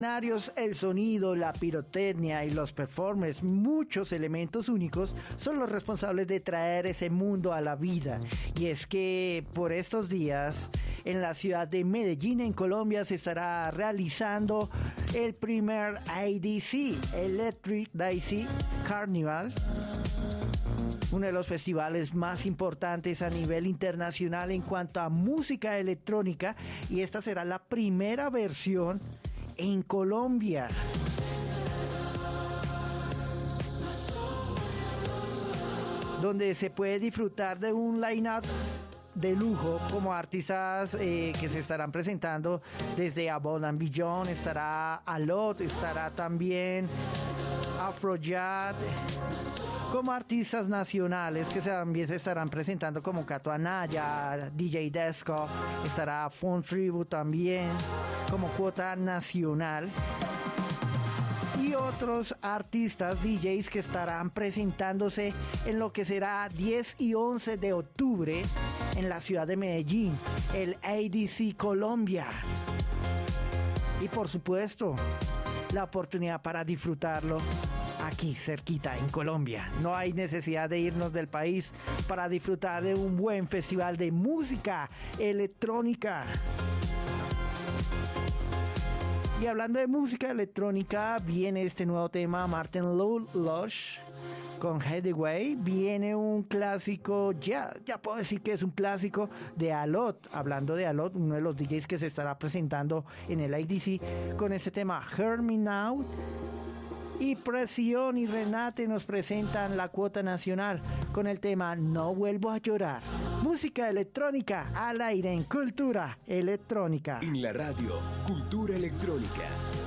El sonido, la pirotecnia y los performers, muchos elementos únicos, son los responsables de traer ese mundo a la vida. Y es que por estos días, en la ciudad de Medellín, en Colombia, se estará realizando el primer EDC, Electric Daisy Carnival, uno de los festivales más importantes a nivel internacional en cuanto a música electrónica, y esta será la primera versión en Colombia. Donde se puede disfrutar de un line-up de lujo como artistas que se estarán presentando desde Above and Beyond, estará Alot, estará también Afrojack, como artistas nacionales que también se estarán presentando como Cato Anaya, DJ Desco, estará Fun Tribu también como cuota nacional, y otros artistas DJs que estarán presentándose en lo que será 10 y 11 de octubre en la ciudad de Medellín, el EDC Colombia. Y por supuesto, la oportunidad para disfrutarlo aquí cerquita en Colombia. No hay necesidad de irnos del país para disfrutar de un buen festival de música electrónica. Y hablando de música electrónica, viene este nuevo tema, Martin Lush con Headway. Viene un clásico, ya puedo decir que es un clásico de Alot. Hablando de Alot, uno de los DJs que se estará presentando en el IDC con este tema, Hear Me Now. Y Presión y Renate nos presentan la cuota nacional con el tema No Vuelvo a Llorar. Música electrónica al aire en Cultura Electrónica. En la radio, Cultura Electrónica.